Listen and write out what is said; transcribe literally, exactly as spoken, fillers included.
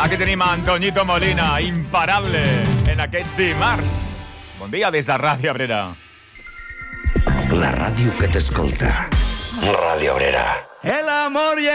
Aquí tenim a Antoñito Molina, imparable, en aquest dimarts. Bon dia des de Ràdio Abrera. La ràdio que t'escolta. Ràdio Abrera. El amor